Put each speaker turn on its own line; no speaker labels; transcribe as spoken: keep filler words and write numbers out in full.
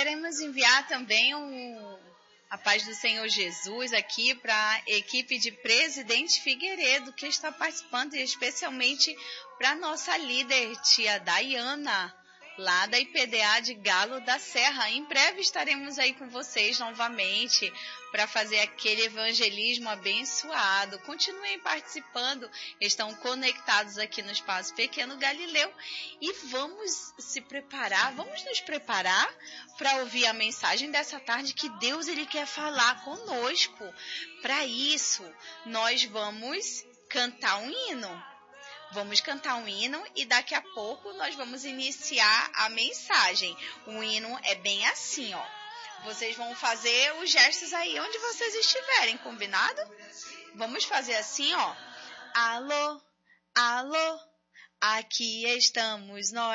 Queremos enviar também um, a paz do Senhor Jesus aqui para a equipe de Presidente Figueiredo, que está participando, e especialmente para a nossa líder, tia Dayana, lá da I P D A de Galo da Serra. Em breve estaremos aí com vocês novamente para fazer aquele evangelismo abençoado. Continuem participando, estão conectados aqui no Espaço Pequeno Galileu e vamos se preparar, vamos nos preparar para ouvir a mensagem dessa tarde que Deus ele quer falar conosco. Para isso, nós vamos cantar um hino. Vamos cantar um hino e daqui a pouco nós vamos iniciar a mensagem. O hino é bem assim, ó. Vocês vão fazer os gestos aí onde vocês estiverem, combinado? Vamos fazer assim, ó. Alô, alô, aqui estamos nós.